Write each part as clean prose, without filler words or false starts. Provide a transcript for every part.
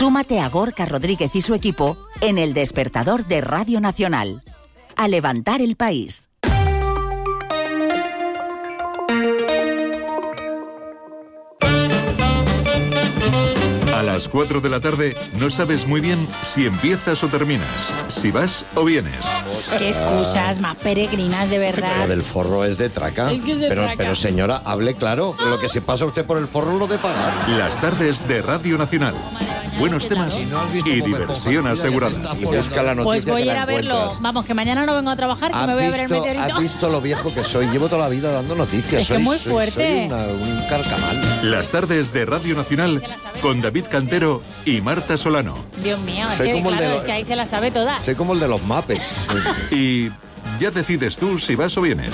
Súmate a Gorka Rodríguez y su equipo en El Despertador de Radio Nacional. A levantar el país. A las 4 de la tarde no sabes muy bien si empiezas o terminas, si vas o vienes. Qué excusas más peregrinas, de verdad. Lo del forro es de traca. Es que es de traca. Pero señora, hable claro. Lo que se pasa usted por el forro lo de pagar. Las tardes de Radio Nacional. Buenos temas y diversión asegurada. Y busca la noticia. Pues voy que a ir la a verlo. encuentras. Vamos, que mañana no vengo a trabajar, que me voy a ver el meteorito. ¿Has visto lo viejo que soy? Llevo toda la vida dando noticias. Es que muy fuerte. Soy un carcamal. Las tardes de Radio Nacional con David Cantero y Marta Solano. Dios mío, es Soy que como el de claro, los- es que ahí se las sabe todas. Soy como el de los mapes. Y ya decides tú si vas o vienes.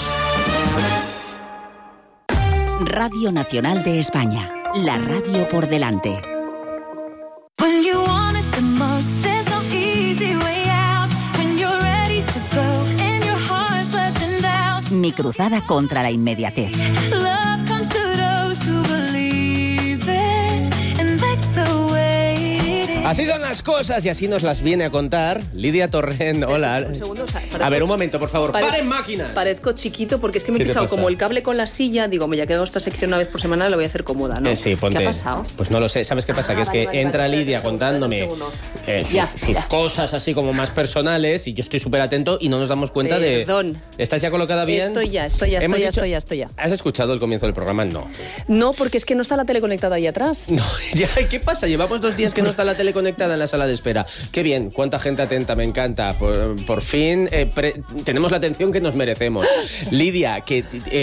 Radio Nacional de España. La radio por delante. When you want it the most, there's no easy way out. When you're ready to go and your heart's left in doubt. Mi cruzada contra la inmediatez. Love comes to those who believe it, and that's the way it is. Así son las cosas y así nos las viene a contar Lidia Torrent. Hola. Un segundo, o sea, A ver, un momento, por favor. ¡Paren máquinas! Parezco chiquito porque es que me he ¿Qué te pisado pasa? como el cable con la silla. Digo, ya que hago esta sección una vez por semana, la voy a hacer cómoda, ¿no? Sí, ponte. ¿Qué ha pasado? Pues no lo sé. ¿Sabes qué pasa? Que es que vale, entra vale, Lidia espérate un contándome segundo. sus cosas así como más personales y yo estoy súper atento y no nos damos cuenta Perdón. de... ¿Estás ya colocada bien? Estoy ya. Hemos dicho- ¿Has escuchado el comienzo del programa? No. No, porque es que no está la tele conectada ahí atrás. No, ya, ¿qué pasa? Llevamos 2 días que no está la tele conectada en la sala de espera. Qué bien, cuánta gente atenta, me encanta. Por fin tenemos la atención que nos merecemos. Lidia, que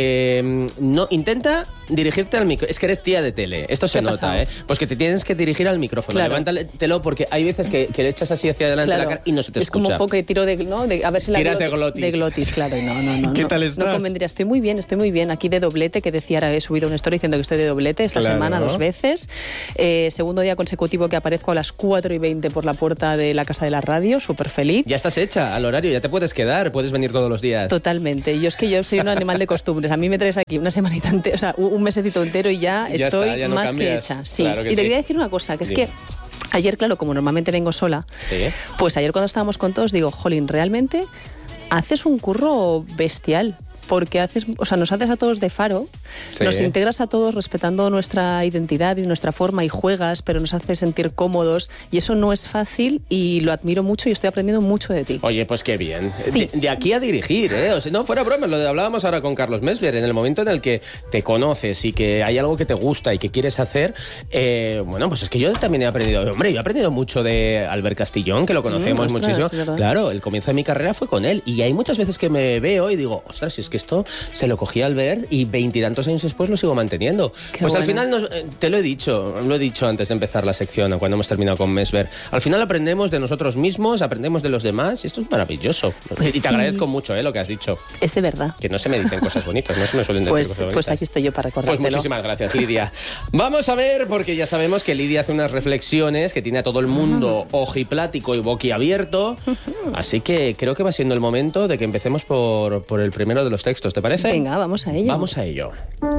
no intenta dirigirte al micrófono. Es que eres tía de tele, esto se ¿Qué ha nota, pasado? ¿eh? Pues que te tienes que dirigir al micrófono. Claro. Levántatelo porque hay veces que le echas así hacia adelante Claro. la cara y no se te es escucha. como un poco que tiro de, ¿no? a ver si la Tiras de glotis. De glotis, claro. No. ¿Qué no, tal No estás? convendría. Estoy muy bien. Aquí de doblete, que decía, ahora he subido una story diciendo que estoy de doblete esta Claro. semana 2 veces. Segundo día consecutivo que aparezco a las 4:20 por la puerta de la Casa de la Radio, súper feliz. Ya estás hecha al horario, ya te puedes quedar, puedes venir todos los días. Totalmente. Yo soy un animal de costumbres. A mí me traes aquí una semanita entera, o sea, un mesecito entero y ya Ya estoy está, ya no más cambias. que hecha. Sí. Claro que Y te sí. voy a decir una cosa, que es Dime. que ayer, claro, como normalmente vengo sola, Sí. pues ayer cuando estábamos con todos digo, jolín, realmente haces un curro bestial. Porque nos haces a todos de faro, Sí. nos integras a todos respetando nuestra identidad y nuestra forma y juegas, pero nos haces sentir cómodos y eso no es fácil y lo admiro mucho y estoy aprendiendo mucho de ti. Oye, pues qué bien. Sí. De aquí a dirigir, ¿eh? O sea, no, fuera broma, lo hablábamos ahora con Carlos Mesver, en el momento en el que te conoces y que hay algo que te gusta y que quieres hacer, bueno, pues es que yo también he aprendido, hombre, yo he aprendido mucho de Albert Castillón, que lo conocemos ostras, muchísimo. es verdad. Claro, el comienzo de mi carrera fue con él y hay muchas veces que me veo y digo, ostras, si es que esto se lo cogí a Albert y 20 y tantos años después lo sigo manteniendo. Qué Pues al bueno. final, te lo he dicho antes de empezar la sección, cuando hemos terminado con Mesver, al final aprendemos de nosotros mismos, aprendemos de los demás y esto es maravilloso. Pues y te sí. agradezco mucho lo que has dicho, Es de verdad. que no se me dicen cosas bonitas, no se me suelen decir Pues, cosas bonitas. pues aquí estoy yo para Pues recordártelo. muchísimas gracias, Lidia. Vamos a ver, porque ya sabemos que Lidia hace unas reflexiones que tiene a todo el mundo ojiplático y boquiabierto. Así que creo que va siendo el momento de que empecemos por el primero de los textos, ¿te parece? Venga, vamos a ello. Vamos a ello.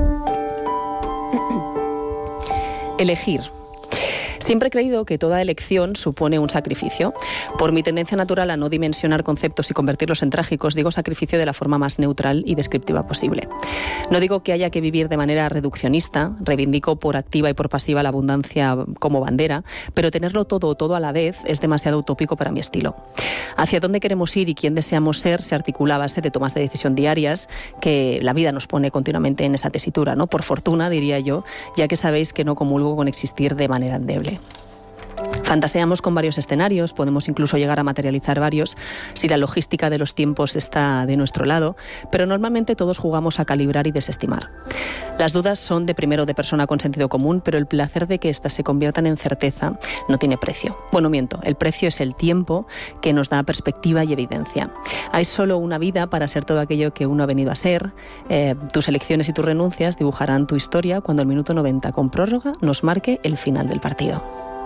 Elegir. Siempre he creído que toda elección supone un sacrificio. Por mi tendencia natural a no dimensionar conceptos y convertirlos en trágicos, digo sacrificio de la forma más neutral y descriptiva posible. No digo que haya que vivir de manera reduccionista, reivindico por activa y por pasiva la abundancia como bandera, pero tenerlo todo a la vez es demasiado utópico para mi estilo. Hacia dónde queremos ir y quién deseamos ser se articula a base de tomas de decisión diarias que la vida nos pone continuamente en esa tesitura, ¿no? Por fortuna, diría yo, ya que sabéis que no comulgo con existir de manera endeble. Fantaseamos con varios escenarios, podemos incluso llegar a materializar varios si la logística de los tiempos está de nuestro lado, pero normalmente todos jugamos a calibrar y desestimar. Las dudas son de primero de persona con sentido común, pero el placer de que éstas se conviertan en certeza no tiene precio. Bueno, miento, el precio es el tiempo que nos da perspectiva y evidencia. Hay solo una vida para ser todo aquello que uno ha venido a ser. Tus elecciones y tus renuncias dibujarán tu historia cuando el minuto 90 con prórroga nos marque el final del partido.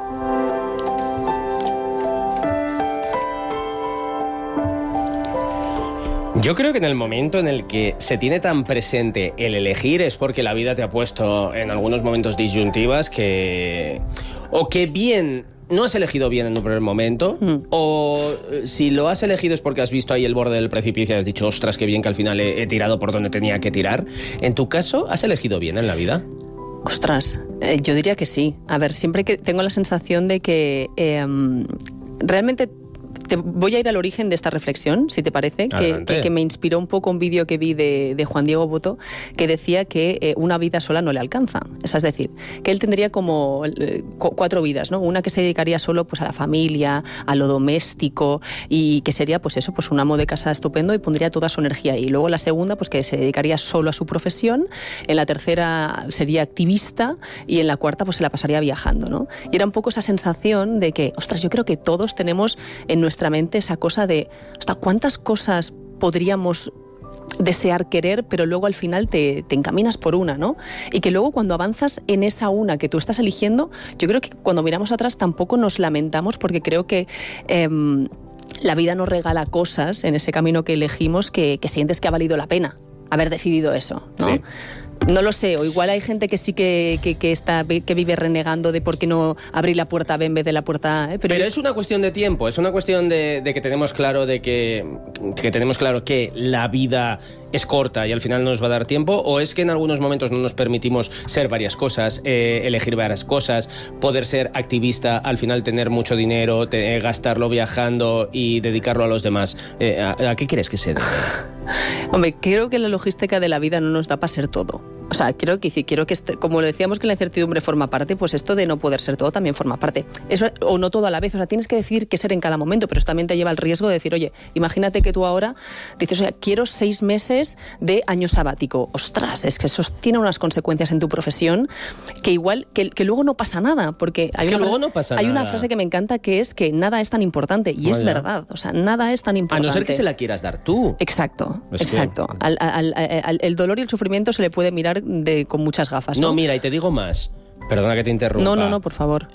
Yo creo que en el momento en el que se tiene tan presente el elegir es porque la vida te ha puesto en algunos momentos disyuntivas que... o que bien no has elegido bien en un primer momento, o si lo has elegido es porque has visto ahí el borde del precipicio y has dicho, ostras, qué bien que al final he tirado por donde tenía que tirar. En tu caso, ¿has elegido bien en la vida? Ostras, yo diría que sí. A ver, siempre que tengo la sensación de que realmente... voy a ir al origen de esta reflexión, si te parece, que me inspiró un poco un vídeo que vi de Juan Diego Boto, que decía que una vida sola no le alcanza. Es decir, que él tendría como 4 vidas, ¿no? Una que se dedicaría solo pues, a la familia, a lo doméstico, y que sería pues eso, pues un amo de casa estupendo y pondría toda su energía ahí. Luego la segunda, pues que se dedicaría solo a su profesión. En la tercera sería activista y en la cuarta pues se la pasaría viajando, ¿no? Y era un poco esa sensación de que, ostras, yo creo que todos tenemos en nuestra mente esa cosa de hasta cuántas cosas podríamos desear querer, pero luego al final te encaminas por una, ¿no? Y que luego cuando avanzas en esa una que tú estás eligiendo, yo creo que cuando miramos atrás tampoco nos lamentamos, porque creo que la vida nos regala cosas en ese camino que elegimos que sientes que ha valido la pena haber decidido eso, ¿no? Sí. No lo sé, o igual hay gente que sí que vive renegando de por qué no abrir la puerta B en vez de la puerta A, ¿eh? Pero es una cuestión de tiempo, es una cuestión de que tenemos claro que tenemos claro que la vida es corta y al final no nos va a dar tiempo, o es que en algunos momentos no nos permitimos ser varias cosas, elegir varias cosas, poder ser activista, al final tener mucho dinero, gastarlo viajando y dedicarlo a los demás. ¿A qué crees que se debe? Hombre, creo que la logística de la vida no nos da para ser todo. O sea, quiero que como lo decíamos que la incertidumbre forma parte, pues esto de no poder ser todo también forma parte. O no todo a la vez. O sea, tienes que decidir qué ser en cada momento, pero eso también te lleva al riesgo de decir, oye, imagínate que tú ahora dices, oye, quiero 6 meses de año sabático. Ostras, es que eso tiene unas consecuencias en tu profesión que igual, que luego no pasa nada, porque hay una frase que me encanta que es que nada es tan importante, y es verdad. O sea, nada es tan importante. A no ser que se la quieras dar tú. Exacto, exacto. El dolor y el sufrimiento se le puede mirar con muchas gafas, ¿no? No, mira, y te digo más. Perdona que te interrumpa. No, por favor.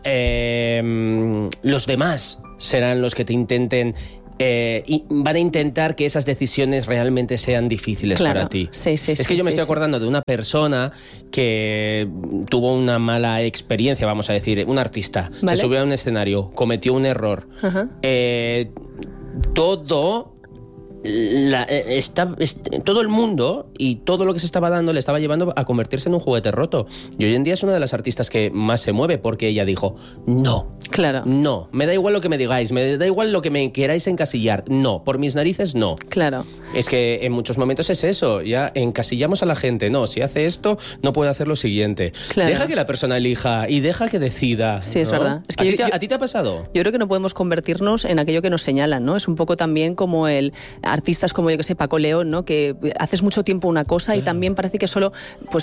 Los demás serán los que te intenten... y van a intentar que esas decisiones realmente sean difíciles para ti. Sí, es que yo me estoy acordando de una persona que tuvo una mala experiencia, vamos a decir, un artista. ¿Vale? Se subió a un escenario, cometió un error. Todo el mundo y todo lo que se estaba dando le estaba llevando a convertirse en un juguete roto. Y hoy en día es una de las artistas que más se mueve, porque ella dijo, no. Claro. No, me da igual lo que me digáis, me da igual lo que me queráis encasillar. No, por mis narices, no. Claro. Es que en muchos momentos es eso, ya encasillamos a la gente. No, si hace esto, no puede hacer lo siguiente. Claro. Deja que la persona elija y deja que decida. Sí, ¿no? Es verdad. Es que ¿A ti te ha pasado? Yo creo que no podemos convertirnos en aquello que nos señalan, ¿no? Es un poco también como artistas como, yo que sé, Paco León, ¿no? Que haces mucho tiempo una cosa y también parece que solo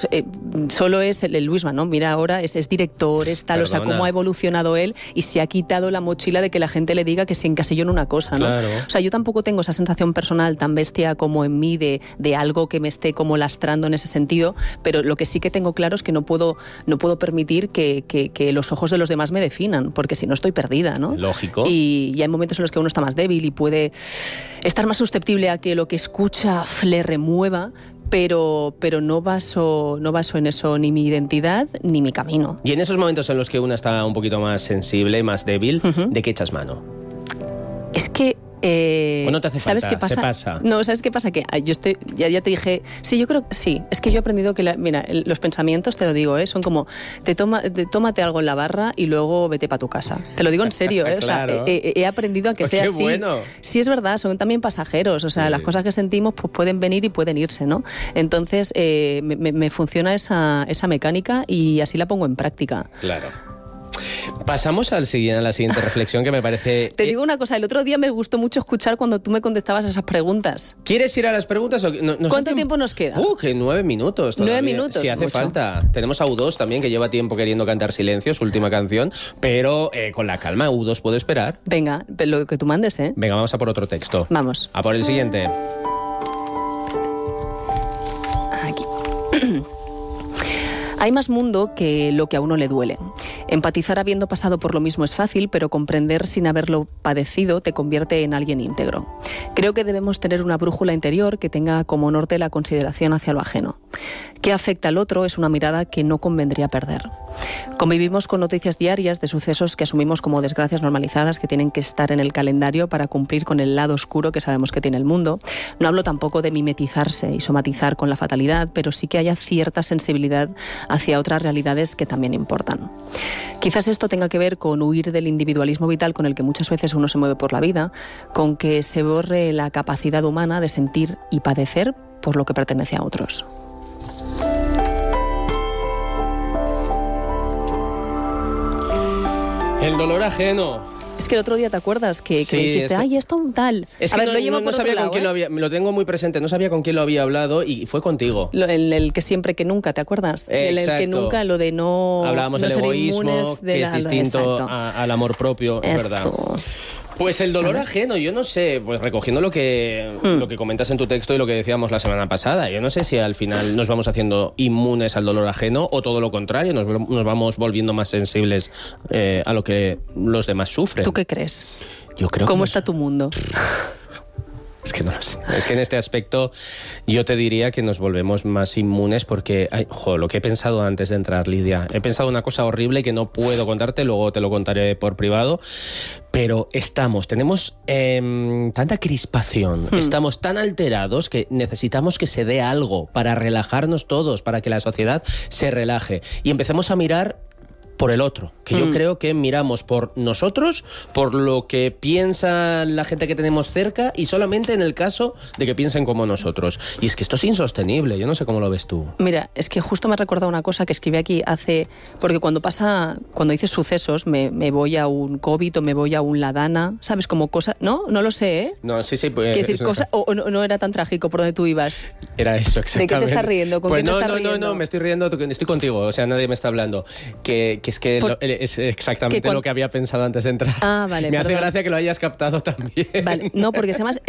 es el Luisma, ¿no? Mira, ahora es director, es tal, Perdona. O sea, cómo ha evolucionado él y se ha quitado la mochila de que la gente le diga que se encasilló en una cosa, ¿no? Claro. O sea, yo tampoco tengo esa sensación personal tan bestia como en mí de algo que me esté como lastrando en ese sentido, pero lo que sí que tengo claro es que no puedo permitir que los ojos de los demás me definan, porque si no estoy perdida, ¿no? Lógico. Y hay momentos en los que uno está más débil y puede estar más susceptible a que lo que escucha le remueva, pero no baso en eso ni mi identidad ni mi camino. Y en esos momentos en los que una está un poquito más sensible, más débil, ¿de qué echas mano? Es que o no te hace falta, ¿sabes qué pasa? Se pasa. No, ¿sabes qué pasa? Que yo estoy, ya te dije, sí, yo creo que sí, es que yo he aprendido que, mira, los pensamientos, te lo digo, son como, tómate algo en la barra y luego vete para tu casa. Te lo digo en serio, Claro. O sea, he aprendido a que sea así. Bueno. Sí, es verdad, son también pasajeros, o sea, las cosas que sentimos pues pueden venir y pueden irse, ¿no? Entonces, me funciona esa mecánica y así la pongo en práctica. Claro. Pasamos a la siguiente reflexión que me parece... Te digo una cosa, el otro día me gustó mucho escuchar cuando tú me contestabas a esas preguntas. ¿Quieres ir a las preguntas? ¿Cuánto tiempo nos queda? Que 9 minutos todavía. 9 minutos. Si hace mucho. falta. Tenemos a U2 también, que lleva tiempo queriendo cantar Silencio, su última canción, pero con la calma, U2 puede esperar. Venga, lo que tú mandes, ¿eh? Venga, vamos a por otro texto. Vamos. A por el siguiente. Aquí. Hay más mundo que lo que a uno le duele. Empatizar habiendo pasado por lo mismo es fácil, pero comprender sin haberlo padecido te convierte en alguien íntegro. Creo que debemos tener una brújula interior que tenga como norte la consideración hacia lo ajeno. ¿Qué afecta al otro? Es una mirada que no convendría perder. Convivimos con noticias diarias de sucesos que asumimos como desgracias normalizadas que tienen que estar en el calendario para cumplir con el lado oscuro que sabemos que tiene el mundo. No hablo tampoco de mimetizarse y somatizar con la fatalidad, pero sí que haya cierta sensibilidad hacia otras realidades que también importan. Quizás esto tenga que ver con huir del individualismo vital con el que muchas veces uno se mueve por la vida, con que se borre la capacidad humana de sentir y padecer por lo que pertenece a otros. El dolor ajeno. Es que el otro día, ¿te acuerdas? Que me dijiste, ay, esto tal. Es a que ver, lo llevo por sabía otro con quién lado, lo había... Me lo tengo muy presente, no sabía con quién lo había hablado y fue contigo. El que siempre que nunca, ¿te acuerdas? El que nunca, lo de no... Hablábamos no del ser egoísmo, inmunes de que es distinto al amor propio, es verdad. Pues el dolor ajeno, yo no sé, pues recogiendo lo que comentas en tu texto y lo que decíamos la semana pasada, yo no sé si al final nos vamos haciendo inmunes al dolor ajeno o todo lo contrario, nos vamos volviendo más sensibles a lo que los demás sufren. ¿Tú qué crees? Yo creo ¿Cómo está tu mundo? Es que no lo sé. Es que en este aspecto yo te diría que nos volvemos más inmunes porque, lo que he pensado antes de entrar, Lidia, he pensado una cosa horrible que no puedo contarte, luego te lo contaré por privado, pero tenemos tanta crispación, estamos tan alterados que necesitamos que se dé algo para relajarnos todos, para que la sociedad se relaje y empecemos a mirar por el otro, que yo creo que miramos por nosotros, por lo que piensa la gente que tenemos cerca y solamente en el caso de que piensen como nosotros. Y es que esto es insostenible, yo no sé cómo lo ves tú. Mira, es que justo me ha recordado una cosa que escribí aquí porque cuando dices sucesos, me voy a un COVID o me voy a un Ladana, ¿sabes? Como cosa, ¿no? No lo sé, ¿eh? No, sí. Pues, decir, o no era tan trágico por donde tú ibas. Era eso, exactamente. ¿De qué te estás riendo? ¿Con quién te estás riendo? No, me estoy riendo, estoy contigo, o sea, nadie me está hablando. Que es que es exactamente lo que había pensado antes de entrar. Ah, vale. Me hace gracia que lo hayas captado también. Vale, no, porque además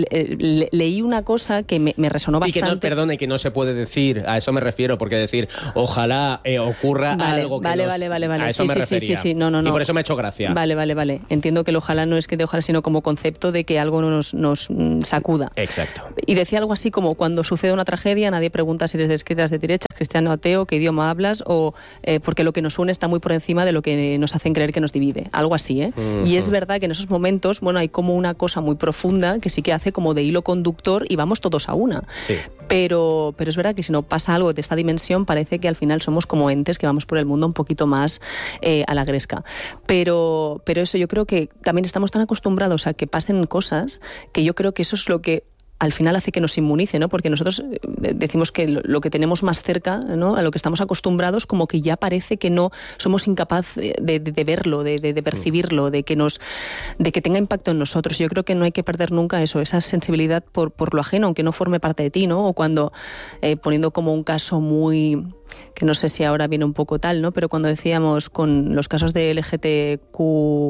leí una cosa que me resonó bastante. Y que no se puede decir, a eso me refiero, porque decir, ojalá ocurra algo que vale. A eso me refería. Sí, no. Y por eso me ha hecho gracia. Vale. Entiendo que el ojalá no es que de ojalá, sino como concepto de que algo nos sacuda. Exacto. Y decía algo así como, cuando sucede una tragedia, nadie pregunta si eres de izquierdas, de derechas, cristiano, ateo, qué idioma hablas, o porque lo que nos une está muy por encima de lo que nos hacen creer que nos divide. Algo así, ¿eh? Y es verdad que en esos momentos, hay como una cosa muy profunda que sí que hace como de hilo conductor y vamos todos a una. Sí. Pero es verdad que si no pasa algo de esta dimensión, parece que al final somos como entes que vamos por el mundo un poquito más a la gresca. Pero eso, yo creo que también estamos tan acostumbrados a que pasen cosas que yo creo que eso es lo que al final hace que nos inmunice, ¿no? Porque nosotros decimos que lo que tenemos más cerca, ¿no? A lo que estamos acostumbrados, como que ya parece que no somos incapaces de verlo, de percibirlo, de que tenga impacto en nosotros. Yo creo que no hay que perder nunca esa sensibilidad por lo ajeno, aunque no forme parte de ti, ¿no? O cuando, poniendo como un caso muy... que no sé si ahora viene un poco tal, ¿no? Pero cuando decíamos con los casos de LGTB,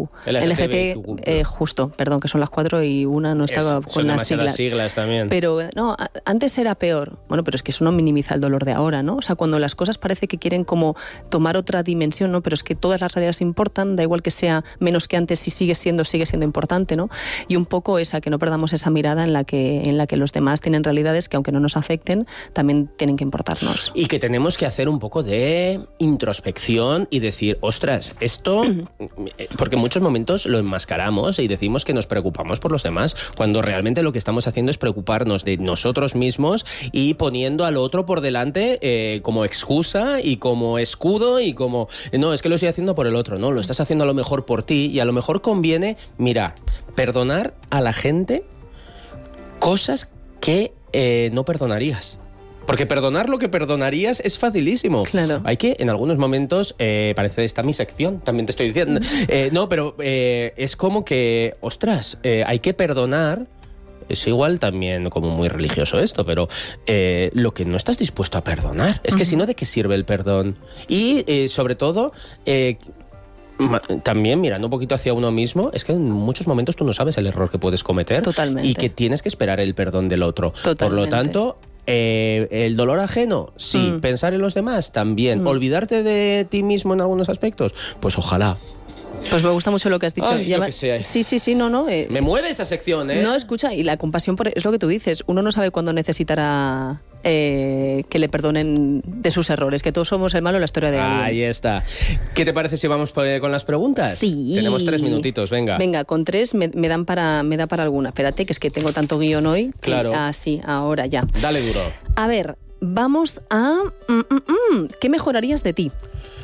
justo, perdón, que son las 4 y una no estaba con las siglas también. Pero no, antes era peor. Bueno, pero es que eso no minimiza el dolor de ahora, ¿no? O sea, cuando las cosas parece que quieren como tomar otra dimensión, ¿no? Pero es que todas las realidades importan, da igual que sea menos que antes, si sigue siendo importante, ¿no? Y un poco que no perdamos esa mirada en la que los demás tienen realidades que, aunque no nos afecten, también tienen que importarnos. Y que tenemos que hacer un poco de introspección y decir, ostras, esto... Porque en muchos momentos lo enmascaramos y decimos que nos preocupamos por los demás, cuando realmente lo que estamos haciendo es preocuparnos de nosotros mismos y poniendo al otro por delante como excusa y como escudo y como... No, es que lo estoy haciendo por el otro, no, lo estás haciendo a lo mejor por ti y a lo mejor conviene, mira, perdonar a la gente cosas que no perdonarías. Porque perdonar lo que perdonarías es facilísimo. Claro. Hay que, en algunos momentos, parece esta mi sección, también te estoy diciendo. No, pero es como que, ostras, hay que perdonar. Es igual también como muy religioso esto, pero lo que no estás dispuesto a perdonar. Es que si no, ¿de qué sirve el perdón? Y sobre todo... también mirando un poquito hacia uno mismo, es que en muchos momentos tú no sabes el error que puedes cometer. Totalmente. Y que tienes que esperar el perdón del otro. Totalmente. Por lo tanto, ¿El dolor ajeno? Sí. ¿Pensar en los demás? También. ¿Olvidarte de ti mismo en algunos aspectos? Pues ojalá. Pues me gusta mucho lo que has dicho. Ay, lo que sea. Sí, no. Me mueve esta sección, ¿eh? No, escucha, y la compasión es lo que tú dices. Uno no sabe cuándo necesitará que le perdonen de sus errores, que todos somos el malo en la historia de alguien. Ahí está. ¿Qué te parece si vamos con las preguntas? Sí. Tenemos 3 minutitos, venga. Venga, con 3 me da para alguna. Espérate, que es que tengo tanto guión hoy. Claro. Sí, ahora ya. Dale duro. A ver, vamos a... ¿Qué mejorarías de ti?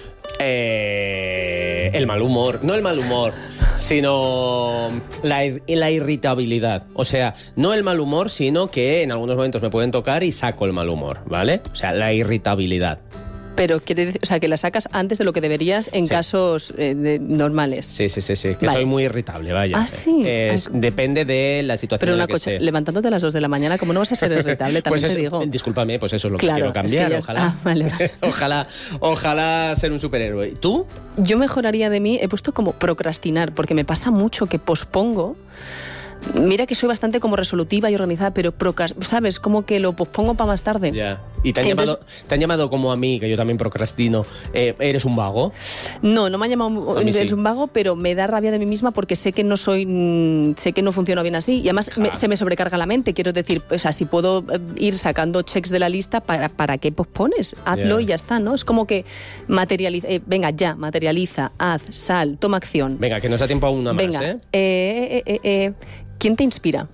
El mal humor. No el mal humor, sino la irritabilidad. O sea, no el mal humor, sino que en algunos momentos me pueden tocar y saco el mal humor, ¿vale? O sea, la irritabilidad. Pero quiere decir, o sea, que la sacas antes de lo que deberías en casos normales. Sí. Que soy muy irritable, vaya. Ah, sí. Depende de la situación. Pero en la una que cosa, esté. levantándote a las 2 de la mañana, ¿cómo no vas a ser irritable? También Pues te digo. Discúlpame, pues eso es lo que Claro, quiero cambiar. es que ya Ojalá. vale. Ojalá ser un superhéroe. ¿Tú? Yo mejoraría de mí, he puesto como procrastinar, porque me pasa mucho que pospongo. Mira que soy bastante como resolutiva y organizada, pero ¿sabes? Como que lo pospongo para más tarde. Ya. ¿Y te han llamado como a mí, que yo también procrastino, eres un vago? No me han llamado eres un vago, pero me da rabia de mí misma porque sé que no funciono bien así. Y además se me sobrecarga la mente. Quiero decir, o sea, si puedo ir sacando checks de la lista, ¿para qué pospones? Hazlo y ya está, ¿no? Es como que materializa, venga, ya, materializa, haz, sal, toma acción. Venga, que nos da tiempo a una más, ¿eh? ¿Quién te inspira?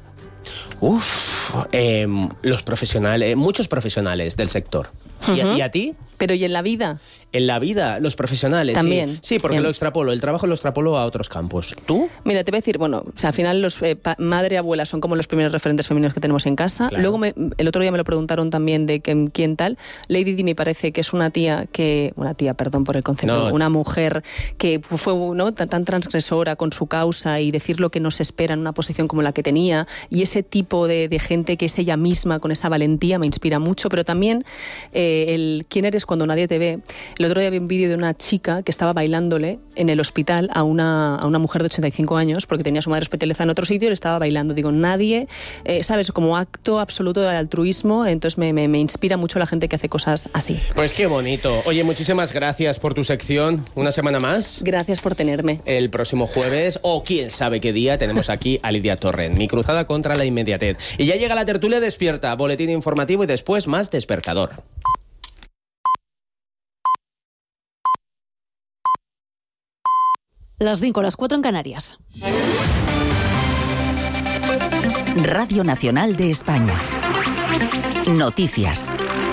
Los profesionales, muchos profesionales del sector. ¿Y a ti? Pero ¿y en la vida? En la vida, los profesionales. También. Sí, porque Bien. lo extrapolo, el trabajo lo extrapolo a otros campos. ¿Tú? Mira, te voy a decir, bueno, o sea, al final los madre y abuela son como los primeros referentes femeninos que tenemos en casa. Claro. Luego el otro día me lo preguntaron también de quién tal. Lady Di me parece que es una tía, perdón por el concepto, una mujer que fue tan transgresora con su causa y decir lo que nos espera en una posición como la que tenía, y ese tipo de gente que es ella misma con esa valentía me inspira mucho, pero también el quién eres cuando nadie te ve. El otro día vi un vídeo de una chica que estaba bailándole en el hospital a una mujer de 85 años porque tenía a su madre hospitalizada en otro sitio y le estaba bailando. Digo, nadie, ¿sabes? Como acto absoluto de altruismo. Entonces me inspira mucho la gente que hace cosas así. Pues qué bonito. Oye, muchísimas gracias por tu sección. Una semana más. Gracias por tenerme. El próximo jueves, o quién sabe qué día, tenemos aquí a Lidia Torrent. Mi cruzada contra la inmediatez. Y ya llega la tertulia despierta, boletín informativo y después más despertador. Las 5, las 4 en Canarias. Radio Nacional de España. Noticias.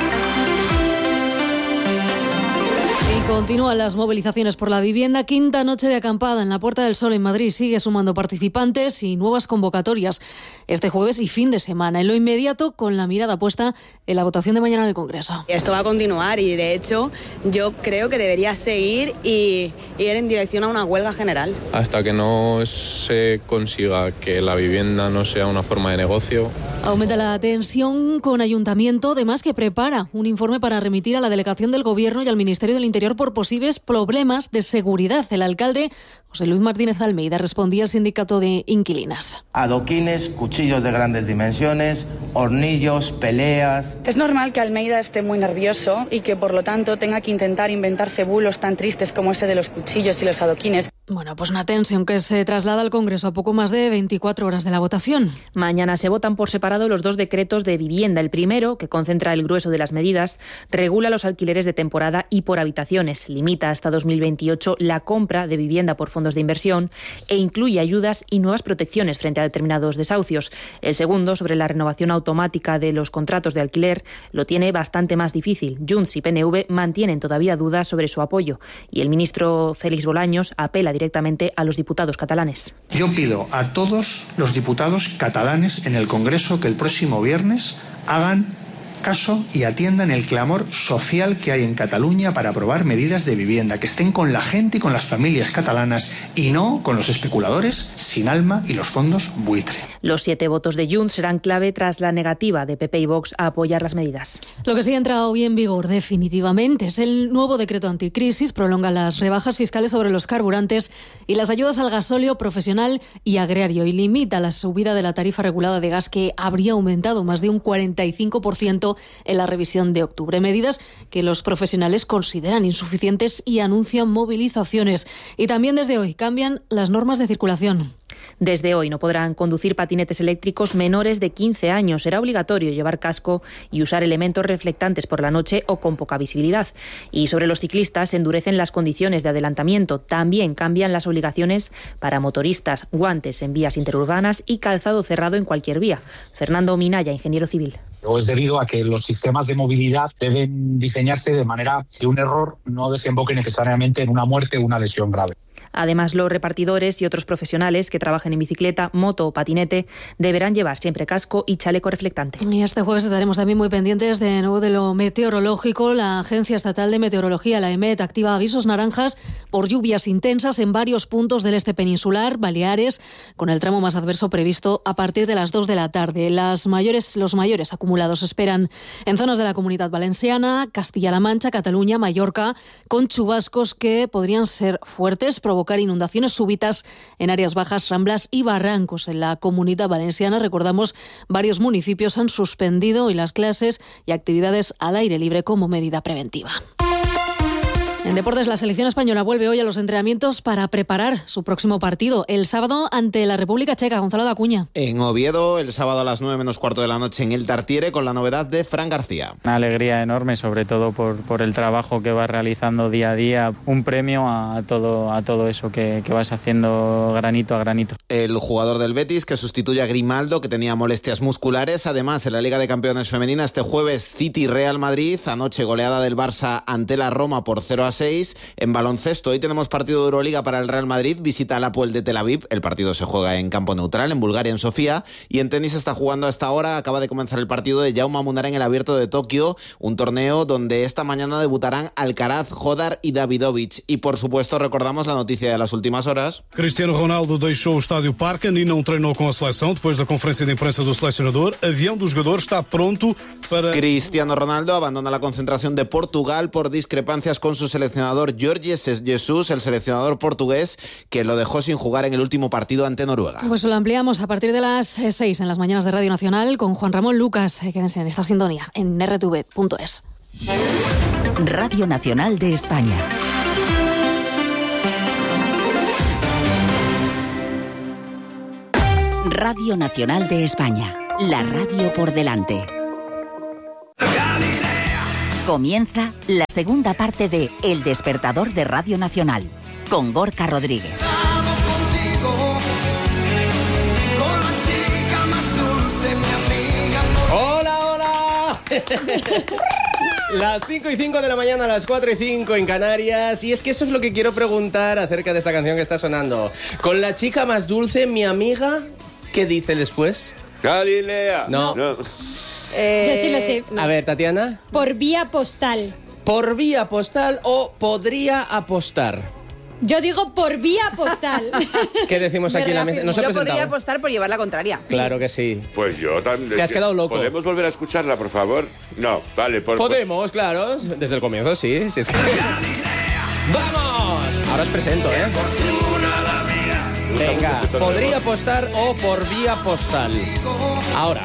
Y continúan las movilizaciones por la vivienda. Quinta noche de acampada en la Puerta del Sol en Madrid. Sigue sumando participantes y nuevas convocatorias este jueves y fin de semana. En lo inmediato, con la mirada puesta en la votación de mañana en el Congreso. Esto va a continuar y, de hecho, yo creo que debería seguir y ir en dirección a una huelga general. Hasta que no se consiga que la vivienda no sea una forma de negocio. Aumenta la tensión con Ayuntamiento, además que prepara un informe para remitir a la delegación del Gobierno y al Ministerio del Interior por posibles problemas de seguridad. El alcalde José Luis Martínez Almeida respondía al sindicato de inquilinas. Adoquines, cuchillos de grandes dimensiones, hornillos, peleas. Es normal que Almeida esté muy nervioso y que por lo tanto tenga que intentar inventarse bulos tan tristes como ese de los cuchillos y los adoquines. Bueno, pues una tensión que se traslada al Congreso a poco más de 24 horas de la votación. Mañana se votan por separado los 2 decretos de vivienda. El primero, que concentra el grueso de las medidas, regula los alquileres de temporada y por habitaciones, limita hasta 2028 la compra de vivienda por fondos de inversión e incluye ayudas y nuevas protecciones frente a determinados desahucios. El segundo, sobre la renovación automática de los contratos de alquiler, lo tiene bastante más difícil. Junts y PNV mantienen todavía dudas sobre su apoyo y el ministro Félix Bolaños apela directamente a los diputados catalanes. Yo pido a todos los diputados catalanes en el Congreso que el próximo viernes hagan caso y atiendan el clamor social que hay en Cataluña para aprobar medidas de vivienda, que estén con la gente y con las familias catalanas y no con los especuladores sin alma y los fondos buitre. Los 7 votos de Junts serán clave tras la negativa de PP y Vox a apoyar las medidas. Lo que sí ha entrado hoy en vigor definitivamente es el nuevo decreto anticrisis. Prolonga las rebajas fiscales sobre los carburantes y las ayudas al gasóleo profesional y agrario y limita la subida de la tarifa regulada de gas, que habría aumentado más de un 45% previsto en la revisión de octubre. Medidas que los profesionales consideran insuficientes y anuncian movilizaciones. Y también desde hoy cambian las normas de circulación. Desde hoy no podrán conducir patinetes eléctricos menores de 15 años. Será obligatorio llevar casco y usar elementos reflectantes por la noche o con poca visibilidad. Y sobre los ciclistas se endurecen las condiciones de adelantamiento. También cambian las obligaciones para motoristas, guantes en vías interurbanas y calzado cerrado en cualquier vía. Fernando Minaya, ingeniero civil. O es debido a que los sistemas de movilidad deben diseñarse de manera que un error no desemboque necesariamente en una muerte o una lesión grave. Además, los repartidores y otros profesionales que trabajen en bicicleta, moto o patinete deberán llevar siempre casco y chaleco reflectante. Y este jueves estaremos también muy pendientes de nuevo de lo meteorológico. La Agencia Estatal de Meteorología, la EMET, activa avisos naranjas por lluvias intensas en varios puntos del este peninsular, Baleares, con el tramo más adverso previsto a partir de las 2 de la tarde. Los mayores acumulados esperan en zonas de la Comunidad Valenciana, Castilla-La Mancha, Cataluña, Mallorca, con chubascos que podrían ser fuertes, provocar inundaciones súbitas en áreas bajas, ramblas y barrancos. En la Comunidad Valenciana, recordamos, varios municipios han suspendido hoy las clases y actividades al aire libre como medida preventiva. En deportes, la selección española vuelve hoy a los entrenamientos para preparar su próximo partido, el sábado ante la República Checa. Gonzalo Dacuña. En Oviedo, el sábado a las 9 menos cuarto de la noche en el Tartiere, con la novedad de Fran García. Una alegría enorme, sobre todo por el trabajo que vas realizando día a día. Un premio a todo eso que vas haciendo granito a granito. El jugador del Betis, que sustituye a Grimaldo, que tenía molestias musculares. Además, en la Liga de Campeones Femenina, este jueves City-Real Madrid. Anoche goleada del Barça ante la Roma por 0-6. En baloncesto, hoy tenemos partido de Euroliga para el Real Madrid, visita al Hapoel de Tel Aviv. El partido se juega en campo neutral, en Bulgaria, en Sofía. Y en tenis está jugando a esta hora, acaba de comenzar el partido de Jaume Munara en el Abierto de Tokio, un torneo donde esta mañana debutarán Alcaraz, Hodar y Davidovich. Y por supuesto recordamos la noticia de las últimas horas. Cristiano Ronaldo deixou o estádio Parken e não treinou com a seleção depois da conferência de imprensa do selecionador. Avião do jogador está pronto para... Cristiano Ronaldo abandona la concentración de Portugal por discrepancias con su seleccionador Jorge Jesus, el seleccionador portugués, que lo dejó sin jugar en el último partido ante Noruega. Pues lo ampliamos a partir de las 6 en las mañanas de Radio Nacional con Juan Ramón Lucas. Quédense en esta sintonía en rtv.es. Radio Nacional de España. Radio Nacional de España. La radio por delante. Comienza la segunda parte de El Despertador de Radio Nacional, con Gorka Rodríguez. ¡Hola, hola! Las 5:05 de la mañana, las 4:05 en Canarias. Y es que eso es lo que quiero preguntar acerca de esta canción que está sonando. Con la chica más dulce, mi amiga, ¿qué dice después? Galilea. No. Yo sí lo sé. No. A ver, Tatiana. Por vía postal. ¿Por vía postal o podría apostar? Yo digo por vía postal. ¿Qué decimos aquí en la mesa? Yo podría apostar por llevar la contraria. Claro que sí. Pues yo también. Te has quedado loco. ¿Podemos volver a escucharla, por favor? No, vale. Podemos, claro. Desde el comienzo, sí. Si es que... ¡Vamos! Ahora os presento, ¿eh? Venga, podría apostar o por vía postal. Ahora.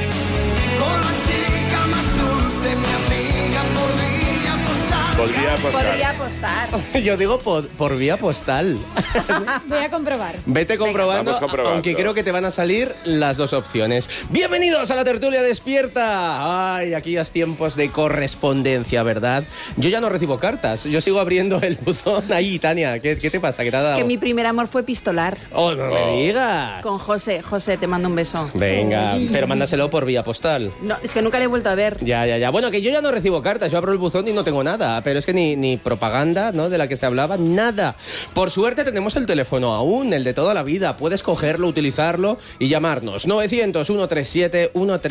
Podría apostar. Yo digo por vía postal. Voy a comprobar. Vete comprobando, aunque creo que te van a salir las dos opciones. Bienvenidos a la tertulia despierta. Ay, aquellos tiempos de correspondencia, ¿verdad? Yo ya no recibo cartas, yo sigo abriendo el buzón. Ahí, Tania, ¿qué te pasa? ¿Qué te ha dado? Que mi primer amor fue pistolar. ¡Oh, no me digas! Con José. José, te mando un beso. Venga, pero mándaselo por vía postal. No, es que nunca le he vuelto a ver. Ya. Bueno, que yo ya no recibo cartas, yo abro el buzón y no tengo nada. Pero es que ni propaganda, ¿no?, de la que se hablaba, nada. Por suerte tenemos el teléfono aún, el de toda la vida. Puedes cogerlo, utilizarlo y llamarnos. 900-137-137.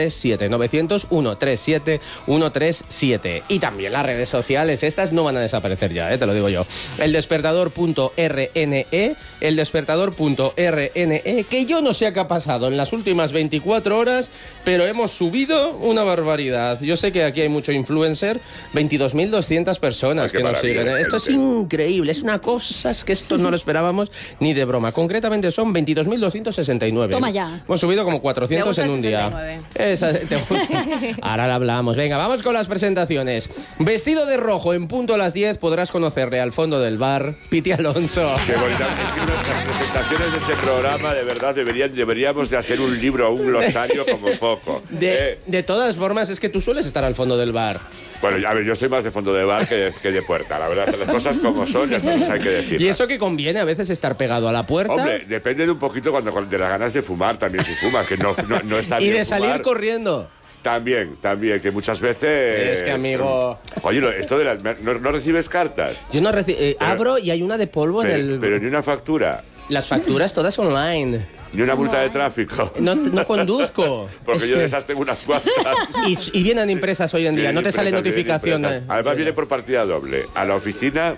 900-137-137. Y también las redes sociales. Estas no van a desaparecer ya, te lo digo yo. Eldespertador.rne, eldespertador.rne, que yo no sé qué ha pasado en las últimas 24 horas, pero hemos subido una barbaridad. Yo sé que aquí hay mucho influencer, 22.200 personas que nos siguen. Esto es increíble, es una cosa, es que esto no lo esperábamos ni de broma. Concretamente son 22.269. Toma ya. Hemos subido como 400 en un día. Ahora la hablamos. Venga, vamos con las presentaciones. Vestido de rojo en punto a las 10 podrás conocerle al fondo del bar, Piti Alonso. Qué bonita. Es que las presentaciones de este programa, de verdad, deberíamos de hacer un libro o un glosario como poco. De todas formas, es que tú sueles estar al fondo del bar. Bueno, a ver, yo soy más de fondo de bar que de puerta. La verdad, las cosas como son, las cosas hay que decir. ¿Y eso que conviene a veces estar pegado a la puerta? Hombre, depende de un poquito de las ganas de fumar también si fumas, que no está bien. Y de salir fumar. Corriendo. También, que muchas veces... Es que, amigo... Oye, esto de ¿no recibes cartas? Yo no recibo... abro y hay una de polvo en el... Pero ni una factura. Las facturas todas online. Ni una multa de tráfico. No conduzco. Porque yo de esas tengo unas cuantas. Y vienen impresas hoy en día, no te sale notificación. Además viene por partida doble. A la oficina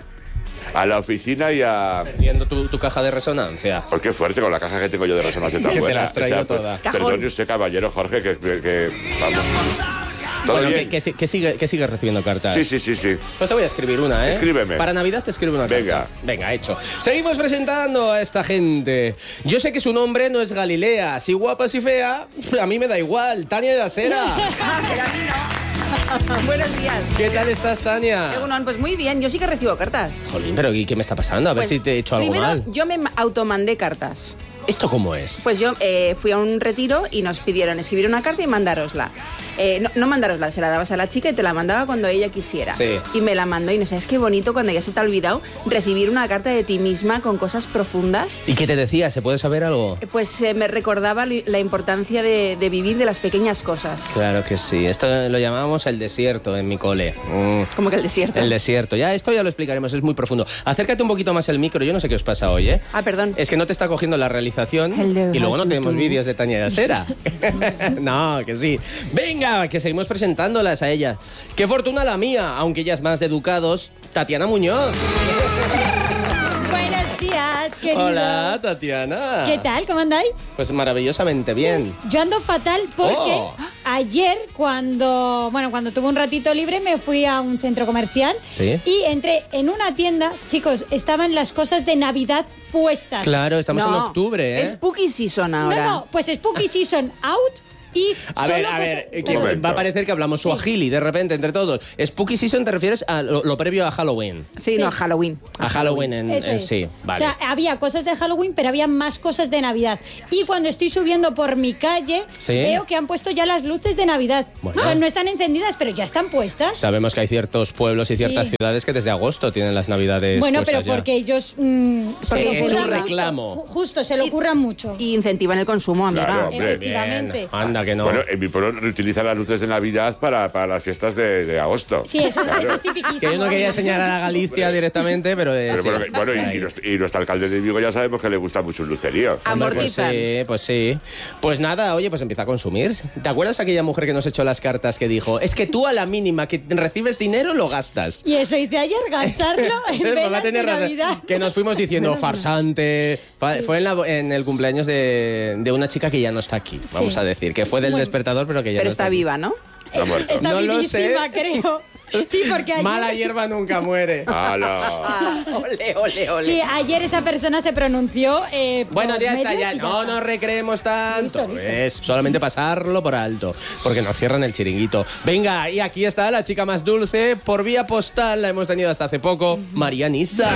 y a... Perdiendo tu caja de resonancia. ¿Por qué fuerte con la caja que tengo yo de resonancia tan Que buena? te la has traído toda. Perdone usted, caballero Jorge, que vamos... Bueno, que sigue recibiendo cartas. Sí. Pues te voy a escribir una, ¿eh? Escríbeme. Para Navidad te escribo una carta. Venga, hecho. Seguimos presentando a esta gente. Yo sé que su nombre no es Galilea. Si guapa, si fea, a mí me da igual. Tania de Acera. Pero a mí no. Buenos días. ¿Qué tal estás, Tania? Pues muy bien, yo sí que recibo cartas. Jolín, pero ¿y qué me está pasando? A ver si te he hecho algo mal. Primero, yo me automandé cartas. ¿Esto cómo es? Pues yo fui a un retiro y nos pidieron escribir una carta y mandárosla. No mandárosla, se la dabas a la chica y te la mandaba cuando ella quisiera. Sí. Y me la mandó y no sabes qué bonito cuando ya se te ha olvidado recibir una carta de ti misma con cosas profundas. ¿Y qué te decía? ¿Se puede saber algo? Pues me recordaba la importancia de vivir de las pequeñas cosas. Claro que sí. Esto lo llamábamos el desierto en mi cole. ¿Cómo que el desierto? El desierto. Esto ya lo explicaremos, es muy profundo. Acércate un poquito más el micro, yo no sé qué os pasa hoy, ¿eh? Ah, perdón. Es que no te está cogiendo la realización. Hello, y luego no tenemos vídeos de Tania de Acera. No, que sí. Venga, que seguimos presentándolas a ellas. Qué fortuna la mía, aunque ella es más de educados, Tatiana Muñoz. Buenos días, queridos. Hola, Tatiana. ¿Qué tal? ¿Cómo andáis? Pues maravillosamente bien. Yo ando fatal porque ayer cuando tuve un ratito libre me fui a un centro comercial. ¿Sí? Y entré en una tienda, chicos, estaban las cosas de Navidad puestas. Claro, estamos en octubre, ¿eh? Es Spooky Season ahora. No, pues Spooky Season out. Y a ver, va a parecer que hablamos suajili de repente entre todos. Spooky Season te refieres a lo previo a Halloween. Sí, no, a Halloween. A Halloween en sí, vale. O sea, había cosas de Halloween, pero había más cosas de Navidad. Y cuando estoy subiendo por mi calle, veo que han puesto ya las luces de Navidad. Bueno. O sea, no están encendidas, pero ya están puestas. Sabemos que hay ciertos pueblos y ciertas ciudades que desde agosto tienen las Navidades bueno, puestas pero porque ellos... porque es un reclamo. Justo, se lo ocurran mucho. Y incentivan el consumo, amiga. Claro, hombre. Efectivamente. Bien. Anda, que no. Bueno, en mi pueblo reutilizan las luces de Navidad para las fiestas de agosto. Sí, eso es tipiquísimo. Que yo no quería señalar a Galicia directamente, pero... Bueno, y nuestro alcalde de Vigo ya sabemos que le gusta mucho el lucerío. Amortizan. Pues sí. Pues nada, oye, pues empieza a consumir. ¿Te acuerdas aquella mujer que nos echó las cartas que dijo, es que tú a la mínima que recibes dinero lo gastas? Y eso hice ayer, gastarlo en velas de Navidad. Que nos fuimos diciendo farsante. Fue en el cumpleaños de una chica que ya no está aquí, vamos a decir. Que fue del despertador, pero que ya pero no está viva, ¿no? Está no vivísima, creo. Sí, porque ayer... Mala hierba nunca muere. Ole. Sí, ayer esa persona se pronunció. Bueno, ya está, ya. No nos recreemos tanto. Listo. Es solamente pasarlo por alto, porque nos cierran el chiringuito. Venga, y aquí está la chica más dulce. Por vía postal la hemos tenido hasta hace poco, María Nisa.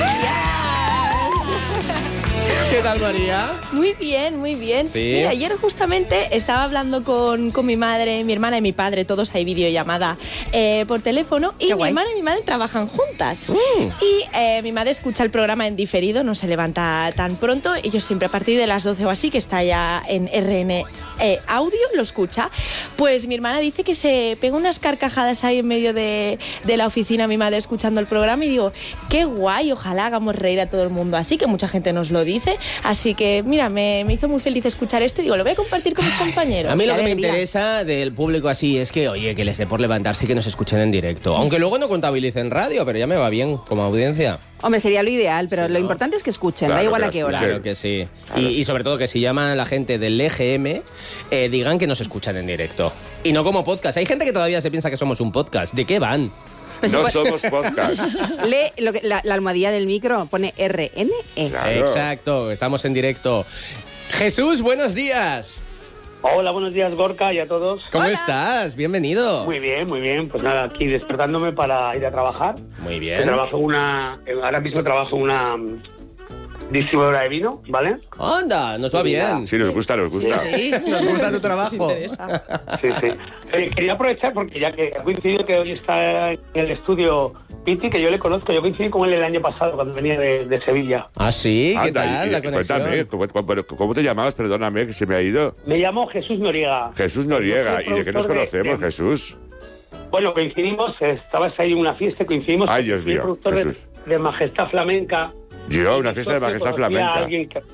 ¿Qué tal, María? Muy bien, muy bien. Sí. Mira, ayer justamente estaba hablando con mi madre, mi hermana y mi padre, todos hay videollamada por teléfono, y mi hermana y mi madre trabajan juntas. Y mi madre escucha el programa en diferido, no se levanta tan pronto, y yo siempre a partir de las 12 o así, que está ya en RN Audio, lo escucha. Pues mi hermana dice que se pega unas carcajadas ahí en medio de la oficina, mi madre escuchando el programa, y digo, qué guay, ojalá hagamos reír a todo el mundo así, que mucha gente nos lo dice. Así que, mira, me hizo muy feliz escuchar esto y digo, lo voy a compartir con mis compañeros. A mí lo que me interesa del público así es que, oye, que les dé por levantarse y que nos escuchen en directo. Aunque luego no contabilicen radio, pero ya me va bien como audiencia. Hombre, sería lo ideal, pero lo importante es que escuchen, da igual a qué hora. Claro que sí. Claro. Y sobre todo que si llaman a la gente del EGM, digan que nos escuchan en directo. Y no como podcast. Hay gente que todavía se piensa que somos un podcast. ¿De qué van? Pues no somos podcast. Lee la almohadilla del micro, pone RNE. Claro. Exacto, estamos en directo. Jesús, buenos días. Hola, buenos días, Gorka, y a todos. ¿Cómo estás? Bienvenido. Muy bien, muy bien. Pues nada, aquí despertándome para ir a trabajar. Muy bien. Ahora mismo trabajo en una distribuidora de vino, ¿vale? Anda, nos va bien. Sí, nos gusta. Sí, nos gusta tu trabajo. Sí. Quería aprovechar porque ya que he coincidido que hoy está en el estudio Piti, que yo le conozco, yo coincidí con él el año pasado cuando venía de Sevilla. Ah, sí, ¿qué tal la conexión? Cuéntame, ¿cómo te llamabas? Perdóname, que se me ha ido. Me llamo Jesús Noriega. Jesús Noriega. ¿Y de qué nos conocemos, Jesús? Bueno, coincidimos, estabas ahí en una fiesta, coincidimos. Ay, Dios mío, productor de Majestad Flamenca. Yo, una fiesta de Majestad Flamenca.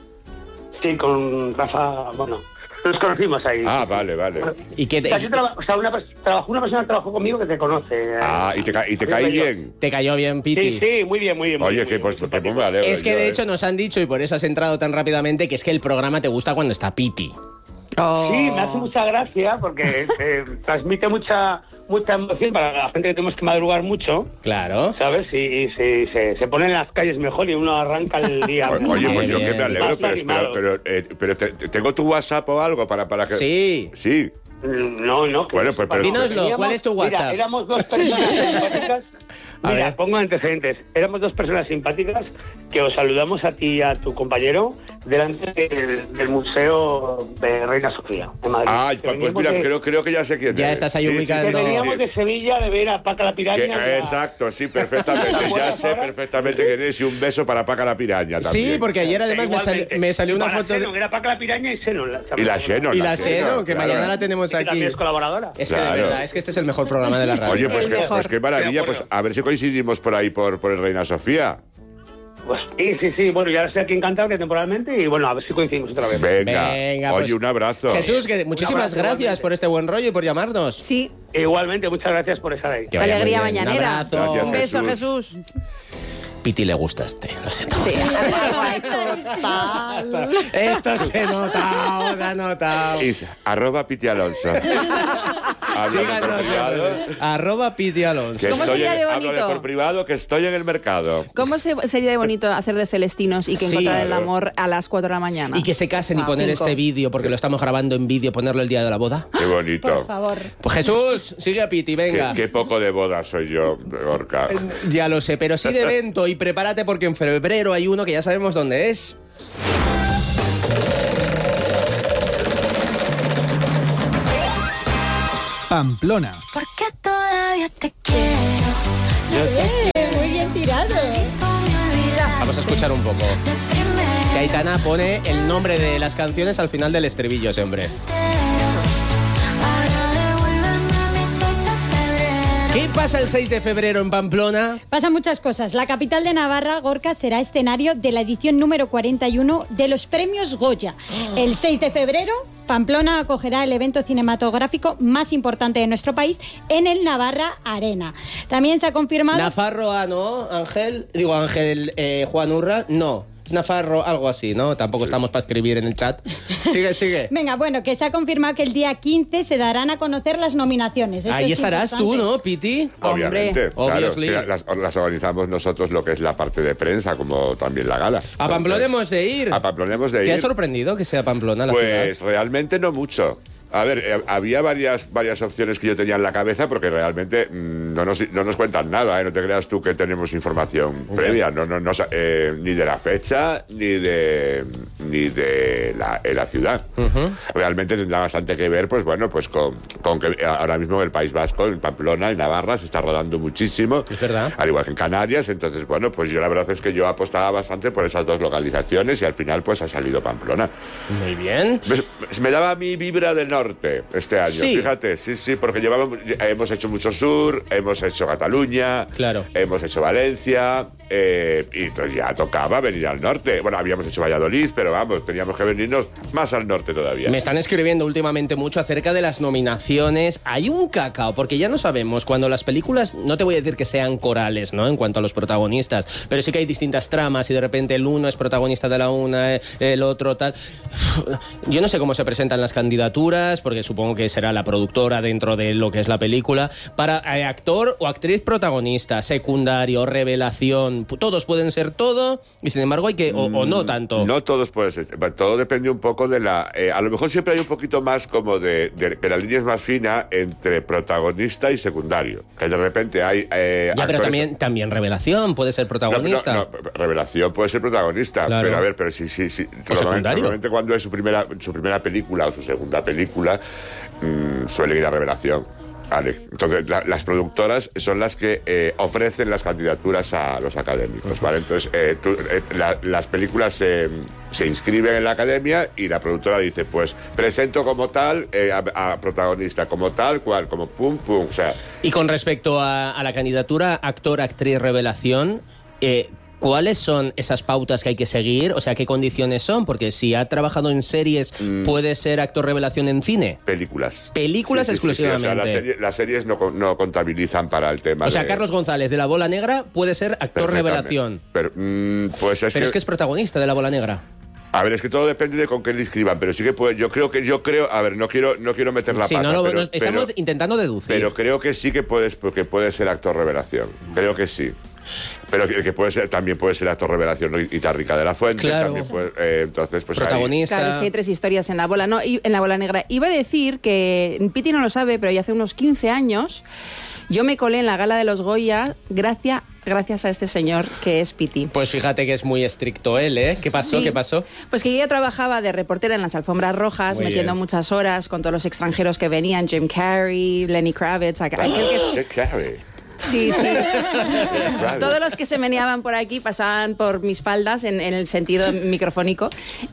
Sí, con Rafa, bueno, nos conocimos ahí. Ah, vale. ¿Y qué te... una persona trabajó conmigo que te conoce. Ah, ¿y te caí bien? ¿Te cayó bien, Piti? Sí, muy bien. Oye, que pues me alegro. Es que de hecho nos han dicho, y por eso has entrado tan rápidamente, que es que el programa te gusta cuando está Piti. Oh. Sí, me hace mucha gracia porque transmite mucha emoción para la gente que tenemos que madrugar mucho. Claro. ¿Sabes? Y se pone en las calles mejor y uno arranca el día. Oye, pues yo que me alegro, pero ¿tengo tu WhatsApp o algo para que...? Sí. Sí. No. Bueno, pues... Dínoslo, ¿cuál es tu WhatsApp? Mira, éramos dos personas simpáticas. Mira, pongo antecedentes. Éramos dos personas simpáticas que os saludamos a ti y a tu compañero delante del Museo de Reina Sofía, en Madrid. Ah, pues mira, creo que ya sé quién es. Ya estás ahí ubicando. Que veníamos de Sevilla de ver a Paca la Piraña. Exacto, sí, perfectamente. Ya sé perfectamente quién es, y un beso para Paca la Piraña también. Sí, porque ayer además me salió una foto de... Era Paca la Piraña y Seno. Y la Seno. Y la Seno, que mañana la tenemos aquí. También es colaboradora. Es que de verdad, es que este es el mejor programa de la radio. Oye, pues qué maravilla, pues a ver si coincidimos por ahí, por el Reina Sofía. Pues sí. Bueno, ya estoy aquí en Cantabria temporalmente y bueno, a ver si coincidimos otra vez. Venga, pues, oye, un abrazo. Jesús, que muchísimas gracias por este buen rollo y por llamarnos. Sí. Igualmente, muchas gracias por estar ahí. Alegría mañanera. Gracias, un beso, Jesús. Piti le gusta lo siento. Sí. Esto se ha notado. @Piti Alonso. @Piti Alonso. ¿Cómo sería de bonito? Háblale por privado que estoy en el mercado. ¿Cómo sería de bonito hacer de celestinos y que encontraran el amor a las 4 de la mañana? Y que se casen y poner este vídeo, porque lo estamos grabando en vídeo, ponerlo el día de la boda. Qué bonito. Por favor. Pues Jesús, sigue a Piti, venga. Qué poco de boda soy yo, Gorka. Ya lo sé, pero sí de evento. Y prepárate porque en febrero hay uno que ya sabemos dónde es. Pamplona. Porque todavía te quiero. Muy bien tirado. Vamos a escuchar un poco. Que Aitana pone el nombre de las canciones al final del estribillo siempre. ¿Qué pasa el 6 de febrero en Pamplona? Pasan muchas cosas. La capital de Navarra, Gorka, será escenario de la edición número 41 de los premios Goya. El 6 de febrero, Pamplona acogerá el evento cinematográfico más importante de nuestro país en el Navarra Arena. También se ha confirmado... Nafarroa, ¿no? Ángel Juan Urra, no. Nafarro, algo así, ¿no? Tampoco estamos para escribir en el chat. Sigue. Venga, bueno, que se ha confirmado que el día 15 se darán a conocer las nominaciones. Ahí estarás tú, ¿no, Piti? Obviamente, claro, las organizamos nosotros, lo que es la parte de prensa, como también la gala. ¿A Pamplona hemos de ir? ¿Te ha sorprendido que sea Pamplona la ciudad? Pues realmente no mucho. A ver, había varias opciones que yo tenía en la cabeza porque realmente no nos cuentan nada, ¿eh? No te creas tú que tenemos información previa, ni de la fecha ni de la ciudad. Realmente tendrá bastante que ver, pues bueno, pues con que ahora mismo en el País Vasco, en Pamplona, en Navarra, se está rodando muchísimo. Es verdad. Al igual que en Canarias, entonces bueno, pues yo la verdad es que yo apostaba bastante por esas dos localizaciones y al final pues ha salido Pamplona. Muy bien. Me daba mi vibra del norte este año, sí. Fíjate, sí, porque hemos hecho mucho sur, hemos hecho Cataluña, claro. Hemos hecho Valencia, y entonces ya tocaba venir al norte. Bueno, habíamos hecho Valladolid, pero vamos, teníamos que venirnos más al norte todavía. Me están escribiendo últimamente mucho acerca de las nominaciones. Hay un cacao, porque ya no sabemos cuando las películas, no te voy a decir que sean corales, ¿no?, en cuanto a los protagonistas, pero sí que hay distintas tramas y de repente el uno es protagonista de la una, el otro tal. Yo no sé cómo se presentan las candidaturas, porque supongo que será la productora dentro de lo que es la película, para actor o actriz protagonista, secundario, revelación, todos pueden ser todo, y sin embargo hay que, o no tanto. No todos pueden ser, todo depende un poco de la... a lo mejor siempre hay un poquito más como de que la línea es más fina entre protagonista y secundario, que de repente hay... ya, pero también revelación puede ser protagonista. No, revelación puede ser protagonista, claro. Pero a ver, pero sí. Normalmente cuando es su primera película o su segunda película, suele ir a revelación. Vale. Entonces, las productoras son las que ofrecen las candidaturas a los académicos, ¿vale? Entonces, las películas se inscriben en la academia y la productora dice, pues, presento como tal a protagonista, como tal, cual, como pum, pum, o sea... Y con respecto a la candidatura actor, actriz, revelación... ¿cuáles son esas pautas que hay que seguir? O sea, ¿qué condiciones son? Porque si ha trabajado en series, ¿puede ser actor revelación en cine? Películas. ¿Películas exclusivamente? Sí. O sea, las series no contabilizan para el tema. O sea, Carlos González de La Bola Negra puede ser actor revelación. Pero, pues es que es protagonista de La Bola Negra. A ver, es que todo depende de con qué le inscriban, pero sí que puede, yo creo, a ver, no quiero meter la pata. Estamos intentando deducir. Pero creo que sí que puede ser actor revelación. Creo que sí. Pero que también puede ser actor revelación y Tarrica de la Fuente. Claro. También entonces, pues protagonista. Claro, es que hay 3 historias en La Bola, ¿no? Y en La Bola Negra. Iba a decir que Piti no lo sabe, pero ya hace unos 15 años yo me colé en la gala de los Goya gracias a este señor que es Piti. Pues fíjate que es muy estricto él, ¿eh? ¿Qué pasó? Sí. ¿Qué pasó? Pues que yo ya trabajaba de reportera en las alfombras rojas, muy metiendo bien. muchas horas con todos los extranjeros que venían, Jim Carrey, Lenny Kravitz, ¿Qué Carrey? Sí. Todos los que se meneaban por aquí pasaban por mis faldas en el sentido microfónico.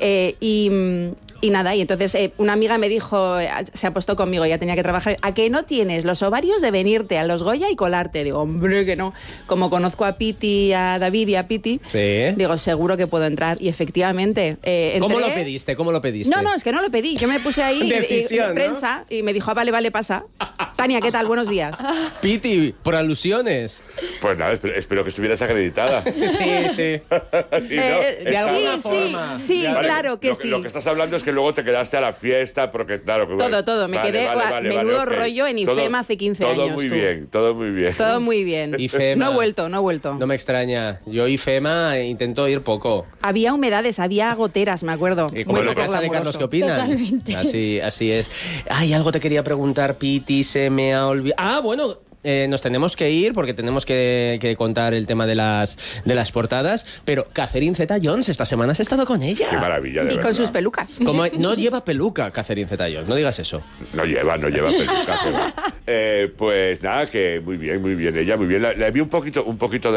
Y nada, y entonces una amiga me dijo, se apostó conmigo, ya tenía que trabajar, ¿a que no tienes los ovarios de venirte a los Goya y colarte? Digo, hombre, que no. Como conozco a Piti, a David y a Piti, sí. Digo, seguro que puedo entrar. Y efectivamente, entré. ¿Cómo lo pediste? No, es que no lo pedí. Yo me puse ahí Decisión, y prensa, y me dijo, vale, pasa. Tania, ¿qué tal? Buenos días. Piti, por alusiones. Pues nada, espero que estuvieras acreditada. Sí. De alguna forma. Sí, vale, claro que sí. Lo que estás hablando es que luego te quedaste a la fiesta, porque claro... Que, todo. Me quedé menudo rollo en IFEMA hace 15 años. Todo muy bien. Todo muy bien. IFEMA. No he vuelto. No me extraña. Yo IFEMA intento ir poco. Había humedades, había goteras, me acuerdo. Y como en la casa de Carlos, ¿qué opinan? Totalmente. Así es. Ay, algo te quería preguntar, Piti, se me ha olvidado. Ah, bueno... nos tenemos que ir porque tenemos que contar el tema de las portadas, pero Catherine Zeta-Jones esta semana has estado con ella. Qué maravilla, de Y verdad. con sus pelucas. No lleva peluca Catherine Zeta-Jones, no digas eso. No lleva peluca. Pues nada, que muy bien, ella muy bien. La vi un poquito